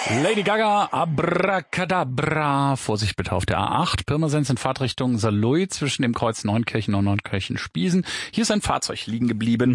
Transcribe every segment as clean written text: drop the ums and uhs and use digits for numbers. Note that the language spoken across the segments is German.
Lady Gaga, Abracadabra. Vorsicht bitte auf der A8. Pirmasens in Fahrtrichtung Saarlouis zwischen dem Kreuz Neunkirchen und Neunkirchen-Spiesen. Hier ist ein Fahrzeug liegen geblieben.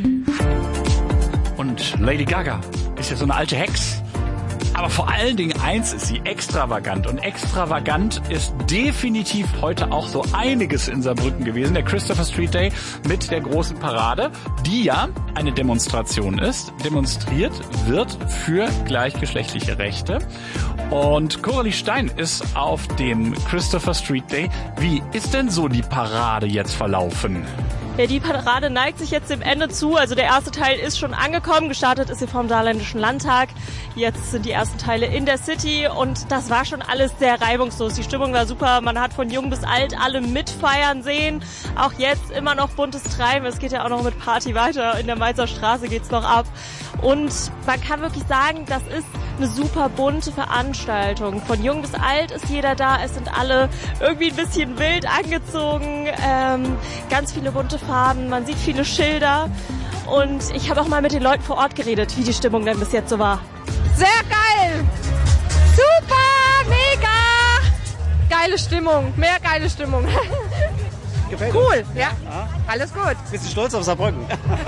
Und Lady Gaga ist ja so eine alte Hex. Aber vor allen Dingen eins ist sie, extravagant. Und extravagant ist definitiv heute auch so einiges in Saarbrücken gewesen. Der Christopher Street Day mit der großen Parade, die ja eine Demonstration ist. Demonstriert wird für gleichgeschlechtliche Rechte. Und Coralie Stein ist auf dem Christopher Street Day. Wie ist denn so die Parade jetzt verlaufen? Ja, die Parade neigt sich jetzt dem Ende zu. Also der erste Teil ist schon angekommen. Gestartet ist sie vom Saarländischen Landtag. Jetzt sind die ersten Teile in der City und das war schon alles sehr reibungslos. Die Stimmung war super. Man hat von jung bis alt alle mitfeiern sehen. Auch jetzt immer noch buntes Treiben. Es geht ja auch noch mit Party weiter. In der Mainzer Straße geht's noch ab. Und man kann wirklich sagen, das ist eine super bunte Veranstaltung. Von jung bis alt ist jeder da. Es sind alle irgendwie ein bisschen wild angezogen. Ganz viele bunte Farben. Man sieht viele Schilder. Und ich habe auch mal mit den Leuten vor Ort geredet, wie die Stimmung denn bis jetzt so war. Sehr geil! Super! Mega! Geile Stimmung. Mehr geile Stimmung. Gefällt cool, ja. Alles gut. Bist du stolz auf Saarbrücken?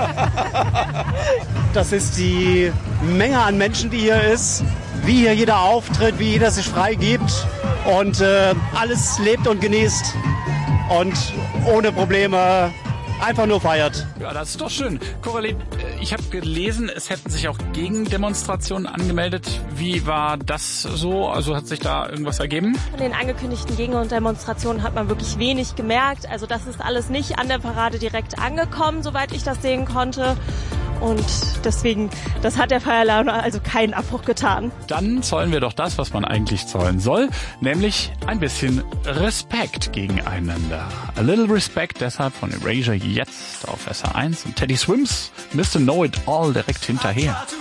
Das ist die Menge an Menschen, die hier ist, wie hier jeder auftritt, wie jeder sich frei gibt und alles lebt und genießt und ohne Probleme einfach nur feiert. Ja, das ist doch schön. Coralie, ich habe gelesen, es hätten sich auch Gegendemonstrationen angemeldet. Wie war das so? Also hat sich da irgendwas ergeben? Von den angekündigten Gegendemonstrationen hat man wirklich wenig gemerkt. Also das ist alles nicht an der Parade direkt angekommen, soweit ich das sehen konnte. Und deswegen, das hat der Feierlaune also keinen Abbruch getan. Dann zollen wir doch das, was man eigentlich zollen soll, nämlich ein bisschen Respekt gegeneinander. A Little Respect deshalb von Erasure jetzt auf SR1 und Teddy Swims, Mr. Know It All direkt hinterher.